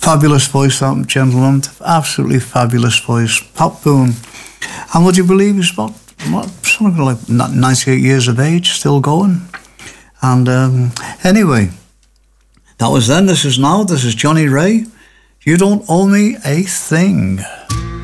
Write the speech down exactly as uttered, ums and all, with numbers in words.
Fabulous voice, that gentleman. Absolutely fabulous voice. Pat Boone. And would you believe he's about what, something like ninety-eight years of age, still going. And um, anyway, that was then. This is now. This is Johnny Ray. You don't owe me a thing.